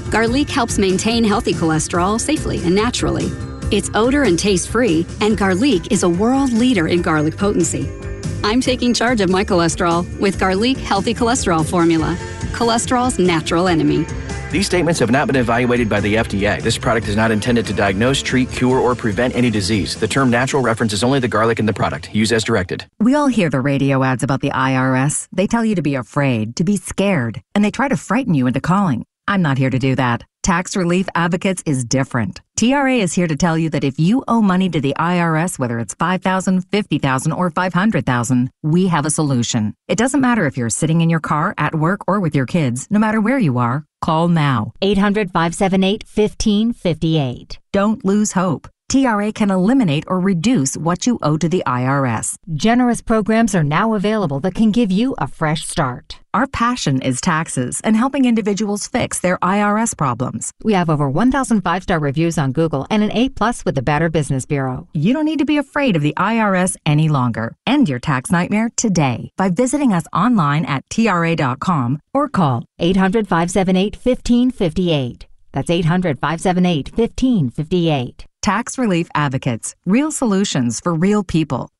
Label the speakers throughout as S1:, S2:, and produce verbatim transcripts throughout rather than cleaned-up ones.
S1: Garlic helps maintain healthy cholesterol safely and naturally. It's odor and taste-free, and Garlic is a world leader in garlic potency. I'm taking charge of my cholesterol with Garlic Healthy Cholesterol Formula, cholesterol's natural enemy.
S2: These statements have not been evaluated by the F D A. This product is not intended to diagnose, treat, cure, or prevent any disease. The term natural references only the garlic in the product. Use as directed.
S3: We all hear the radio ads about the I R S. They tell you to be afraid, to be scared, and they try to frighten you into calling. I'm not here to do that. Tax Relief Advocates is different. T R A is here to tell you that if you owe money to the I R S, whether it's five thousand dollars, fifty thousand dollars, or five hundred thousand dollars, we have a solution. It doesn't matter if you're sitting in your car, at work, or with your kids. No matter where you are, call now.
S4: eight hundred, five seven eight, one five five eight.
S3: Don't lose hope. T R A can eliminate or reduce what you owe to the I R S.
S4: Generous programs are now available that can give you a fresh start.
S3: Our passion is taxes and helping individuals fix their I R S problems.
S4: We have over one thousand five-star reviews on Google and an A plus with the Better Business Bureau.
S3: You don't need to be afraid of the I R S any longer. End your tax nightmare today by visiting us online at T R A dot com or call
S4: eight hundred, five seven eight, one five five eight. That's eight hundred, five seven eight, one five five eight.
S3: Tax Relief Advocates. Real solutions for real people.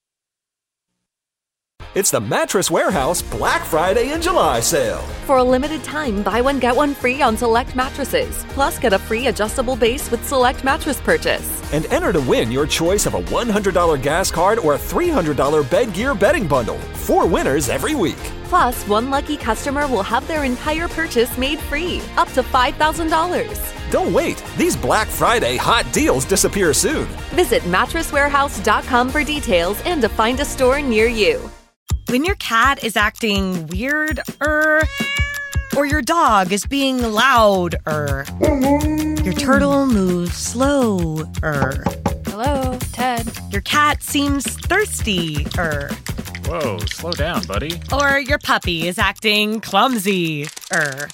S5: It's the Mattress Warehouse Black Friday and July sale.
S6: For a limited time, buy one, get one free on select mattresses. Plus, get a free adjustable base with select mattress purchase.
S5: And enter to win your choice of a one hundred dollars gas card or a three hundred dollars bed gear bedding bundle. Four winners every week.
S6: Plus, one lucky customer will have their entire purchase made free, up to five thousand dollars.
S5: Don't wait. These Black Friday hot deals disappear soon.
S6: Visit mattress warehouse dot com for details and to find a store near you.
S7: When your cat is acting weird-er, or your dog is being loud-er, your turtle moves slow-er.
S8: Hello, Ted.
S7: Your cat seems thirsty-er.
S9: Whoa, slow down, buddy.
S7: Or your puppy is acting clumsy-er.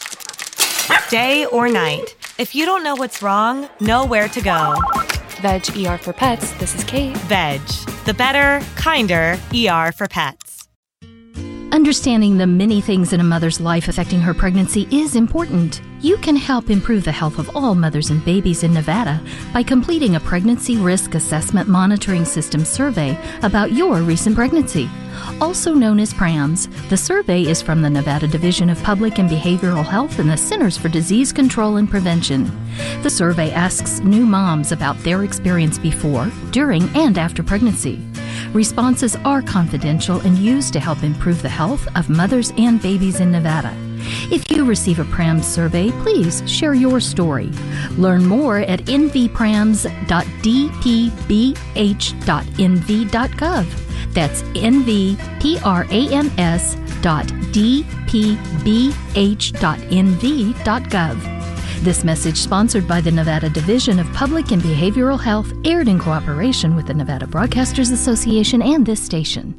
S7: Day or night, if you don't know what's wrong, know where to go.
S8: Veg E R for Pets, this is Kate.
S7: Veg, the better, kinder E R for pets.
S10: Understanding the many things in a mother's life affecting her pregnancy is important. You can help improve the health of all mothers and babies in Nevada by completing a Pregnancy Risk Assessment Monitoring System survey about your recent pregnancy. Also known as PRAMS, the survey is from the Nevada Division of Public and Behavioral Health and the Centers for Disease Control and Prevention. The survey asks new moms about their experience before, during, and after pregnancy. Responses are confidential and used to help improve the health of mothers and babies in Nevada. If you receive a PRAMS survey, please share your story. Learn more at n v prams dot d p b h dot n v dot gov. That's n v prams dot d p b h dot n v dot gov. This message, sponsored by the Nevada Division of Public and Behavioral Health, aired in cooperation with the Nevada Broadcasters Association and this station.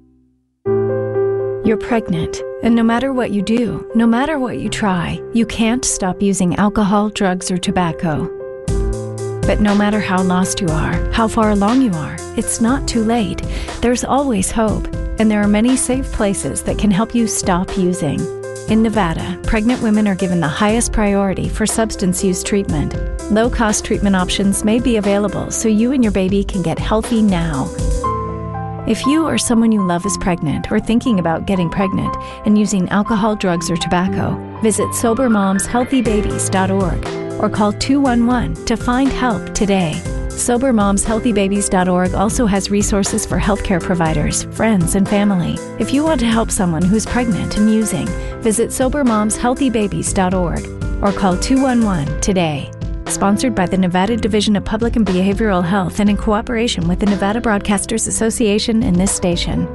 S11: You're pregnant, and no matter what you do, no matter what you try, you can't stop using alcohol, drugs, or tobacco. But no matter how lost you are, how far along you are, it's not too late. There's always hope, and there are many safe places that can help you stop using. In Nevada, pregnant women are given the highest priority for substance use treatment. Low-cost treatment options may be available so you and your baby can get healthy now. If you or someone you love is pregnant or thinking about getting pregnant and using alcohol, drugs, or tobacco, visit sober moms healthy babies dot org or call two one one to find help today. sober moms healthy babies dot org also has resources for healthcare providers, friends, and family. If you want to help someone who's pregnant and using, visit sober moms healthy babies dot org or call two one one today. Sponsored by the Nevada Division of Public and Behavioral Health and in cooperation with the Nevada Broadcasters Association and this station.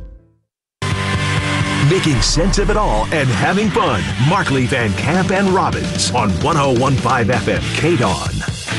S12: Making sense of it all and having fun. Markley, Van Camp, and Robbins on one oh one point five F M K D O N.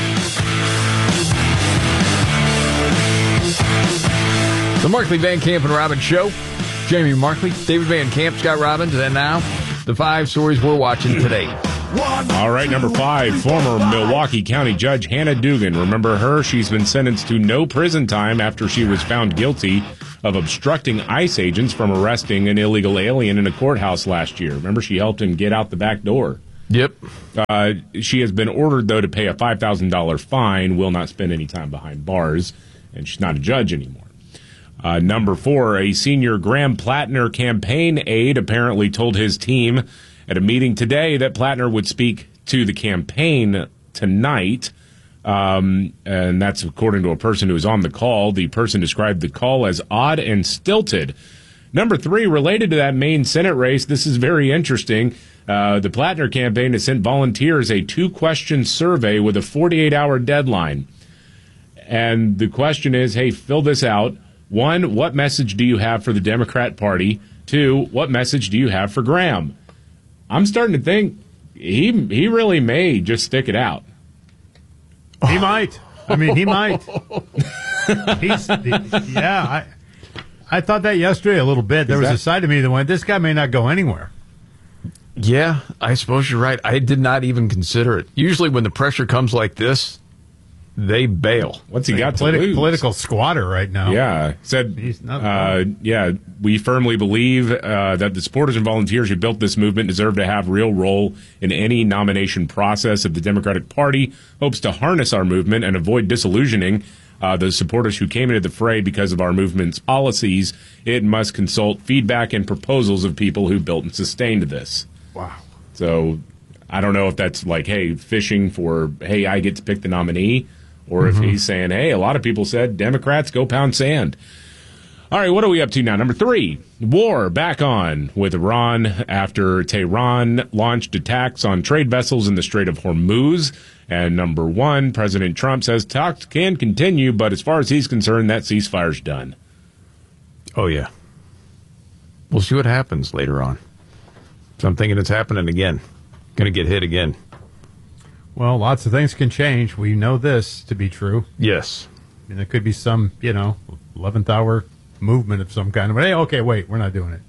S13: The Markley, Van Camp, and Robbins Show. Jamie Markley, David Van Camp, Scott Robbins, and now the five stories we're watching today.
S14: All right, number five, former Milwaukee County Judge Hannah Dugan. Remember her? She's been sentenced to no prison time after she was found guilty of obstructing ICE agents from arresting an illegal alien in a courthouse last year. Remember, she helped him get out the back door.
S13: Yep.
S14: Uh, she has been ordered, though, to pay a five thousand dollars fine, will not spend any time behind bars, and she's not a judge anymore. Uh, number four, a senior Graham Plattner campaign aide apparently told his team at a meeting today that Plattner would speak to the campaign tonight. Um, and that's according to a person who was on the call. The person described the call as odd and stilted. Number three, related to that Maine Senate race, this is very interesting. Uh, the Plattner campaign has sent volunteers a two-question survey with a forty-eight hour deadline. And the question is, hey, fill this out. One, what message do you have for the Democrat Party? Two, what message do you have for Graham? I'm starting to think he he really may just stick it out.
S15: He might. I mean, he might. He's, yeah, I I thought that yesterday a little bit. There
S13: Is
S15: was
S13: that-
S15: a side of me that went, this guy may not go anywhere.
S13: Yeah, I suppose you're right. I did not even consider it. Usually when the pressure comes like this, they bail.
S14: What's he got to
S15: Politi-
S14: lose?
S15: Political squatter right now.
S14: Yeah, said, uh, yeah, we firmly believe uh, that the supporters and volunteers who built this movement deserve to have real role in any nomination process. If the Democratic Party hopes to harness our movement and avoid disillusioning uh, the supporters who came into the fray because of our movement's policies, it must consult feedback and proposals of people who built and sustained this.
S15: Wow.
S14: So I don't know if that's like, hey, fishing for, hey, I get to pick the nominee, or
S15: Mm-hmm.
S14: if he's saying, hey, a lot of people said Democrats go pound sand. All right, what are we up to now? Number three, war back on with Iran after Tehran launched attacks on trade vessels in the Strait of Hormuz. And number one, President Trump says talks can continue, but as far as he's concerned, that ceasefire's done.
S13: Oh, yeah. We'll see what happens later on. So I'm thinking it's happening again. Going to get hit again.
S15: Well, lots of things can change. We know this to be true.
S13: Yes.
S15: And there could be some, you know, eleventh hour movement of some kind. But, hey, okay, wait, we're not doing it.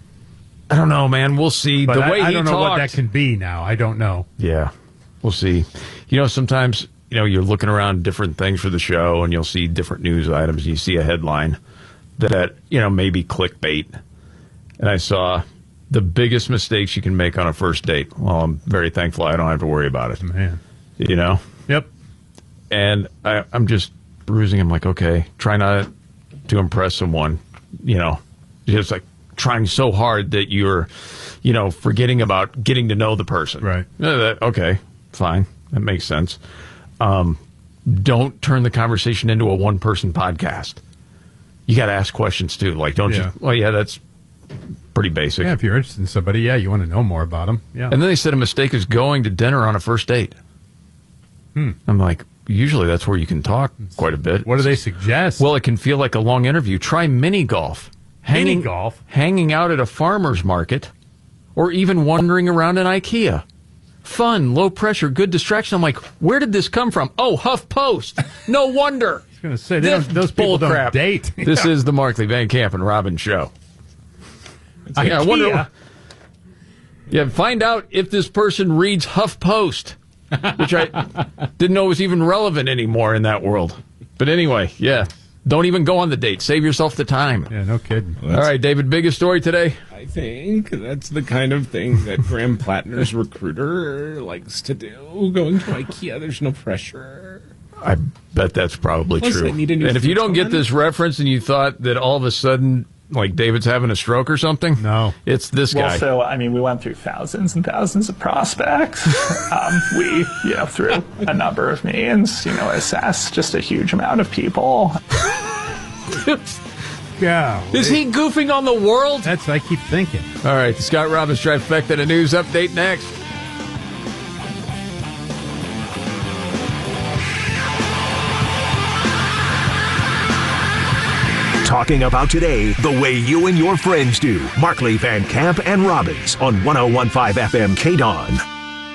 S13: I don't know, man. We'll see.
S15: But
S13: the
S15: I,
S13: way
S15: I
S13: he
S15: don't know
S13: talked,
S15: what that can be now. I don't know.
S13: Yeah, we'll see. You know, sometimes, you know, you're looking around different things for the show, and you'll see different news items, and you see a headline that, you know, maybe clickbait. And I saw the biggest mistakes you can make on a first date. Well, I'm very thankful I don't have to worry about it.
S15: Man.
S13: You know?
S15: Yep.
S13: And I, I'm just bruising. I'm like, okay, try not to impress someone, you know, just like trying so hard that you're, you know, forgetting about getting to know the person.
S15: Right.
S13: Uh, that- okay, fine. That makes sense. Um, don't turn the conversation into a one-person podcast. You got to ask questions, too. Like, don't
S15: Yeah.
S13: you? Well, yeah, that's pretty basic.
S15: Yeah, if you're interested in somebody, yeah, you want to know more about them. Yeah.
S13: And then they said a mistake is going to dinner on a first date.
S15: Hmm.
S13: I'm like, usually that's where you can talk quite a bit.
S15: What do they suggest?
S13: Well, it can feel like a long interview. Try mini golf.
S15: Mini golf?
S13: Hanging out at a farmer's market, or even wandering around an IKEA. Fun, low pressure, good distraction. I'm like, where did this come from? Oh, HuffPost. No wonder.
S15: I was going to say, they don't, those people don't
S13: Bullcrap.
S15: date.
S13: This is the Markley, Van Camp, and Robbins show. I, I wonder.
S15: IKEA.
S13: Yeah, find out if this person reads HuffPost, which I didn't know was even relevant anymore in that world. But anyway, yeah, don't even go on the date. Save yourself the time.
S15: Yeah, no kidding.
S13: All right, David, biggest story today?
S14: I think that's the kind of thing that Graham Plattner's recruiter likes to do. Going to IKEA, there's no pressure.
S13: I bet that's probably
S14: Plus,
S13: true.
S14: I need a new
S13: And if you don't get
S14: futon.
S13: this reference and you thought that all of a sudden, like David's having a stroke or something,
S15: no,
S13: it's this
S16: Well,
S13: guy.
S16: so, I mean, we went through thousands and thousands of prospects. um, we, you know, through a number of means, you know, assess just a huge amount of people.
S15: Yeah.
S13: Is he goofing on the world?
S15: That's what I keep thinking.
S13: All right, the Scott Robbins Trifecta, a news update next.
S12: Talking about today the way you and your friends do. Markley, Van Camp, and Robbins on one oh one point five F M K D O N.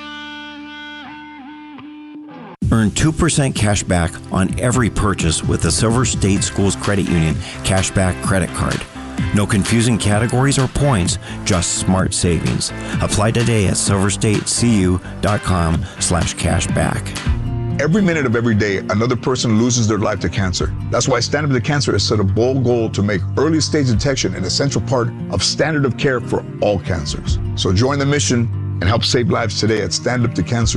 S17: Earn two percent cash back on every purchase with the Silver State Schools Credit Union Cashback Credit Card. No confusing categories or points, just smart savings. Apply today at silverstatecu.com slash cashback.
S18: Every minute of every day, another person loses their life to cancer. That's why Stand Up to Cancer has set a bold goal to make early stage detection an essential part of standard of care for all cancers. So join the mission and help save lives today at stand up to cancer